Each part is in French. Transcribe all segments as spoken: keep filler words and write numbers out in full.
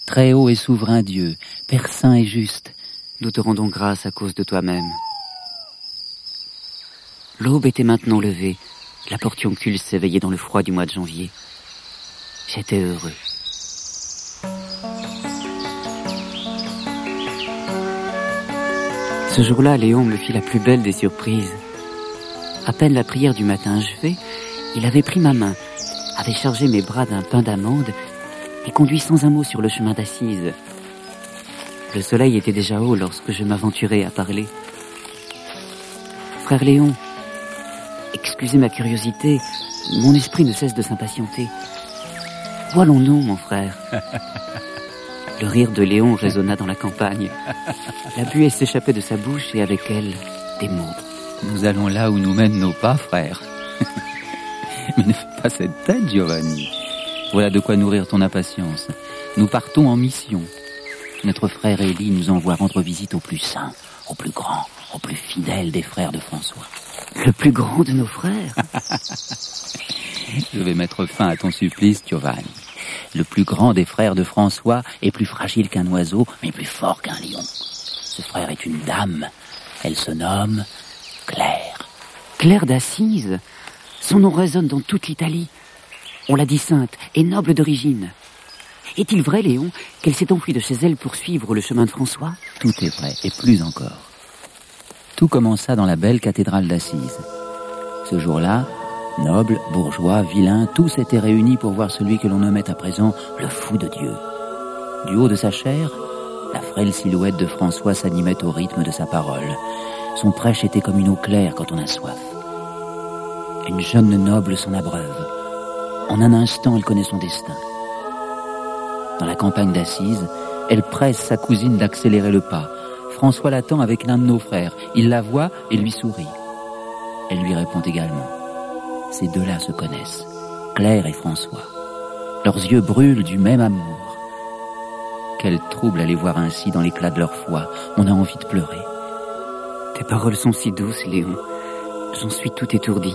Très haut et souverain Dieu, Père saint et juste, nous te rendons grâce à cause de toi-même. L'aube était maintenant levée, la portioncule s'éveillait dans le froid du mois de janvier. J'étais heureux. Ce jour-là, Léon me fit la plus belle des surprises. À peine la prière du matin achevée, il avait pris ma main, avait chargé mes bras d'un pain d'amande et conduit sans un mot sur le chemin d'Assise. Le soleil était déjà haut lorsque je m'aventurai à parler. Frère Léon, excusez ma curiosité, mon esprit ne cesse de s'impatienter. Où allons-nous, mon frère? Le rire de Léon résonna dans la campagne. La buée s'échappait de sa bouche et avec elle, des mots. Nous allons là où nous mènent nos pas, frère. Mais ne fais pas cette tête, Giovanni. Voilà de quoi nourrir ton impatience. Nous partons en mission. Notre frère Élie nous envoie rendre visite au plus saint, au plus grand, au plus fidèle des frères de François. Le plus grand de nos frères? Je vais mettre fin à ton supplice, Giovanni. Le plus grand des frères de François est plus fragile qu'un oiseau, mais plus fort qu'un lion. Ce frère est une dame. Elle se nomme Claire. Claire d'Assise? Son nom résonne dans toute l'Italie. On l'a dit sainte et noble d'origine. Est-il vrai, Léon, qu'elle s'est enfuie de chez elle pour suivre le chemin de François? Tout est vrai, et plus encore. Tout commença dans la belle cathédrale d'Assise. Ce jour-là, nobles, bourgeois, vilains, tous étaient réunis pour voir celui que l'on nommait à présent le fou de Dieu. Du haut de sa chair, la frêle silhouette de François s'animait au rythme de sa parole. Son prêche était comme une eau claire quand on a soif. Une jeune noble s'en abreuve. En un instant, elle connaît son destin. Dans la campagne d'Assise, elle presse sa cousine d'accélérer le pas. François l'attend avec l'un de nos frères. Il la voit et lui sourit. Elle lui répond également. Ces deux-là se connaissent, Claire et François. Leurs yeux brûlent du même amour. Quel trouble à les voir ainsi dans l'éclat de leur foi. On a envie de pleurer. Tes paroles sont si douces, Léon. J'en suis tout étourdi.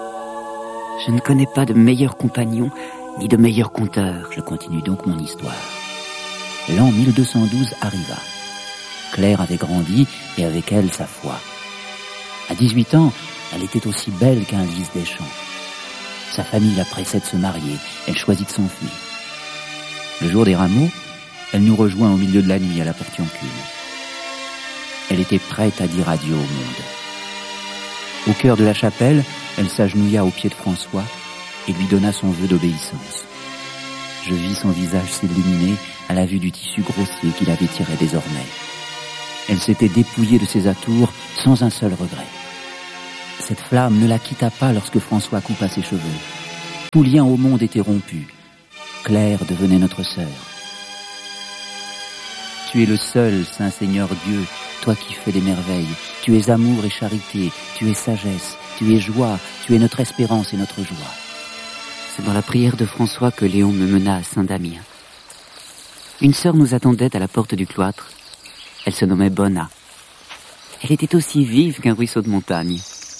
Je ne connais pas de meilleur compagnon, ni de meilleur conteur. Je continue donc mon histoire. L'an mille deux cent douze arriva. Claire avait grandi et avec elle sa foi. À dix-huit ans, elle était aussi belle qu'un lys des champs. Sa famille la pressait de se marier. Elle choisit de s'enfuir. Le jour des rameaux, elle nous rejoint au milieu de la nuit à la portioncule. Elle était prête à dire adieu au monde. Au cœur de la chapelle, elle s'agenouilla aux pieds de François et lui donna son vœu d'obéissance. Je vis son visage s'illuminer à la vue du tissu grossier qu'il avait tiré désormais. Elle s'était dépouillée de ses atours sans un seul regret. Cette flamme ne la quitta pas lorsque François coupa ses cheveux. Tout lien au monde était rompu. Claire devenait notre sœur. Tu es le seul, Saint Seigneur Dieu, toi qui fais des merveilles. Tu es amour et charité, tu es sagesse, tu es joie, tu es notre espérance et notre joie. C'est dans la prière de François que Léon me mena à Saint-Damien. Une sœur nous attendait à la porte du cloître. Elle se nommait Bona. Elle était aussi vive qu'un ruisseau de montagne.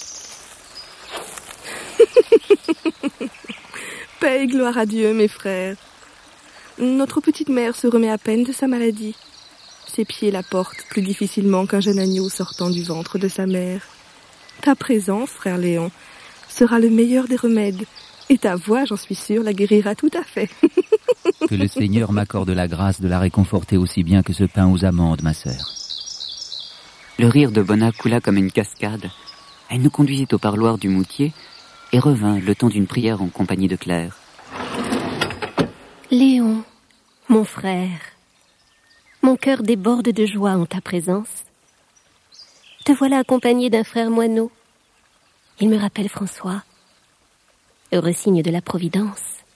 Paix et gloire à Dieu, mes frères. Notre petite mère se remet à peine de sa maladie. Ses pieds la portent plus difficilement qu'un jeune agneau sortant du ventre de sa mère. Ta présence, frère Léon, sera le meilleur des remèdes, et ta voix, j'en suis sûre, la guérira tout à fait. Que le Seigneur m'accorde la grâce de la réconforter aussi bien que ce pain aux amandes, ma sœur. Le rire de Bona coula comme une cascade. Elle nous conduisit au parloir du moutier et revint le temps d'une prière en compagnie de Claire. Léon, mon frère, mon cœur déborde de joie en ta présence. Te voilà accompagné d'un frère moineau. Il me rappelle François. Heureux signe de la Providence.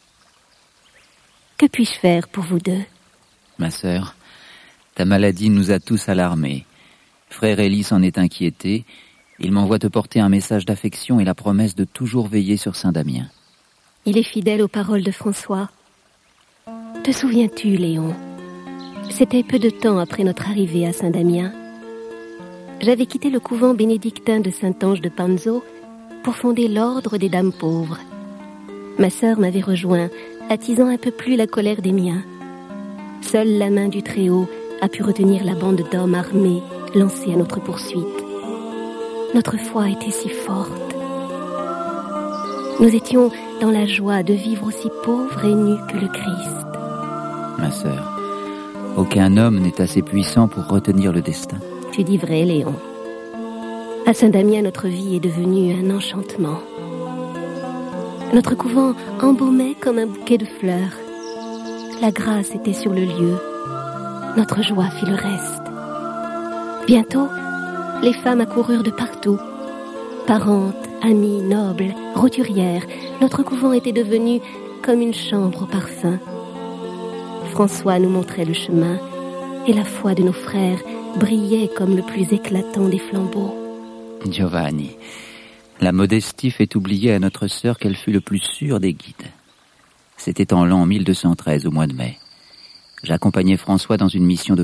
Que puis-je faire pour vous deux? Ma sœur, ta maladie nous a tous alarmés. Frère Élie s'en est inquiété. Il m'envoie te porter un message d'affection et la promesse de toujours veiller sur Saint-Damien. Il est fidèle aux paroles de François. Te souviens-tu, Léon? C'était peu de temps après notre arrivée à Saint-Damien. J'avais quitté le couvent bénédictin de Saint-Ange de Panzo pour fonder l'ordre des dames pauvres. Ma sœur m'avait rejoint, attisant un peu plus la colère des miens. Seule la main du Très-Haut a pu retenir la bande d'hommes armés lancés à notre poursuite. Notre foi était si forte. Nous étions dans la joie de vivre aussi pauvres et nus que le Christ. Ma sœur, aucun homme n'est assez puissant pour retenir le destin. Tu dis vrai, Léon. À Saint-Damien, notre vie est devenue un enchantement. Notre couvent embaumait comme un bouquet de fleurs. La grâce était sur le lieu. Notre joie fit le reste. Bientôt, les femmes accoururent de partout. Parentes, amies, nobles, roturières, notre couvent était devenu comme une chambre au parfum. François nous montrait le chemin, et la foi de nos frères brillait comme le plus éclatant des flambeaux. Giovanni, la modestie fait oublier à notre sœur qu'elle fut le plus sûr des guides. C'était en l'an mille deux cent treize, au mois de mai. J'accompagnais François dans une mission de